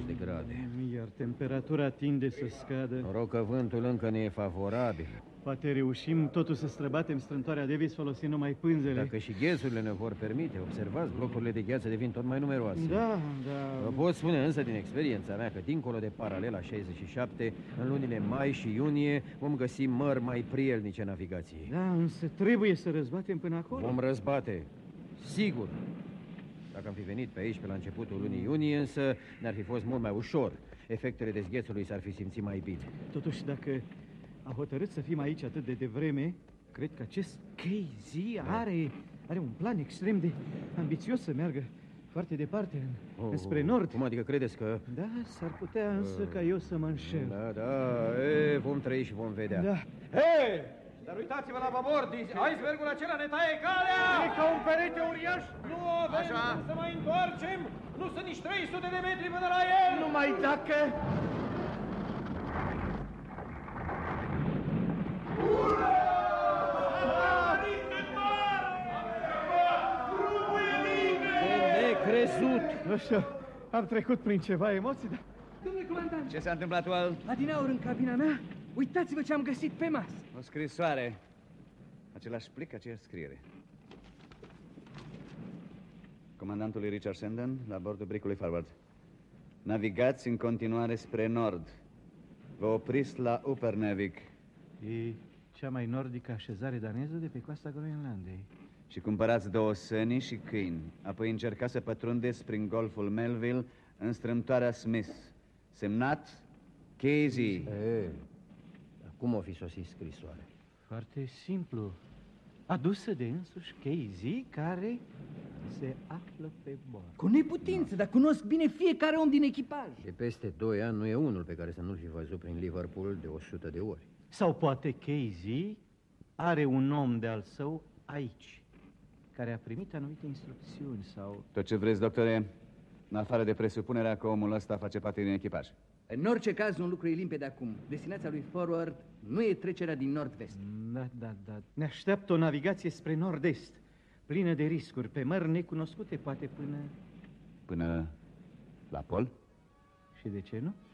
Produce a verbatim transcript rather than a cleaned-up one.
de grade. Iar temperatura tinde să scadă. Noroc că vântul încă ne e favorabil. Poate reușim totuși să străbatem strâmtoarea Davis folosind numai pânzele. Dacă și ghețurile ne vor permite, observați, blocurile de gheață devin tot mai numeroase. Da, da. Vă pot spune însă din experiența mea că dincolo de paralela șaizeci și șapte, în lunile mai și iunie, vom găsi mări mai prielnice navigației. Da, însă trebuie să răzbatem până acolo. Vom răzbate, sigur. Dacă am fi venit pe aici pe la începutul lunii iunie, însă ne-ar fi fost mult mai ușor. Efectele dezghețului s-ar fi simțit mai bine. Totuși, dacă a hotărât să fim aici atât de devreme, cred că acest Casey da. are, are un plan extrem de ambițios să meargă foarte departe, oh, spre nord. Cum adică credeți că... Da, s-ar putea însă uh, ca eu să mă înșel. Da, da, e, vom trăi și vom vedea. Da. Hei! Dar uitați-vă la babord, icebergul acela ne taie calea! E ca un perete uriaș! Nu avem Așa. cum să mai întoarcem! Nu sunt nici trei sute de metri până la el! Numai dacă... De necrezut! Așa, am trecut prin ceva emoții, dar... Domnule comandant! Ce s-a întâmplat, Wal? Adinaur în cabina mea, uitați-vă ce am găsit pe masă. O scrisoare. Același plic, aceeași scriere. Comandantului Richard Sandon, la bordul bricului Forward. Navigați în continuare spre nord. Vă opriți la Upernavik. E cea mai nordică așezare daneză de pe coasta Groenlandei. Și cumpărați două săni și câini. Apoi încercați să pătrundeți prin golful Melville în strâmtoarea Smith. Semnat Casey. E, cum o fi sosit scrisoare? Foarte simplu. Adusă de însuși Casey, care se află pe bord. Cu neputință, dar cunosc bine fiecare om din echipaj. De peste doi ani nu e unul pe care să nu-l fi văzut prin Liverpool de o sută de ori. Sau poate Casey are un om de-al său aici, care a primit anumite instrucțiuni sau... Tot ce vreți, doctore, în afară de presupunerea că omul ăsta face parte din echipaj. În orice caz, un lucru e limpede acum. Destinația lui Forward nu e trecerea din nord-vest. Da, da, da. Ne așteaptă o navigație spre nord-est, plină de riscuri, pe mări necunoscute, poate până... Până la pol? Și de ce nu?